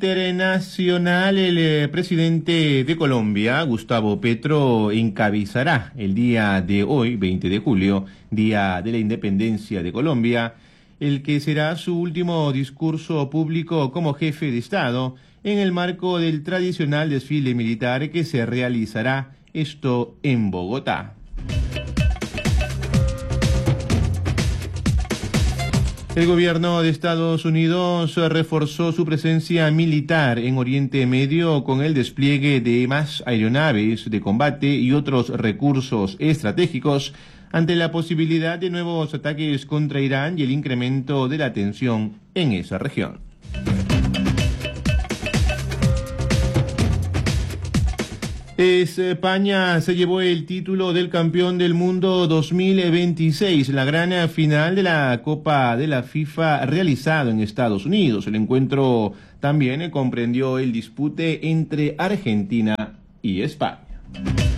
Internacional, el presidente de Colombia, Gustavo Petro, encabezará el día de hoy, 20 de julio, Día de la Independencia de Colombia, el que será su último discurso público como jefe de Estado en el marco del tradicional desfile militar que se realizará esto en Bogotá. El gobierno de Estados Unidos reforzó su presencia militar en Oriente Medio con el despliegue de más aeronaves de combate y otros recursos estratégicos ante la posibilidad de nuevos ataques contra Irán y el incremento de la tensión en esa región. España se llevó el título del campeón del mundo 2026, la gran final de la Copa de la FIFA realizado en Estados Unidos. El encuentro también comprendió el dispute entre Argentina y España.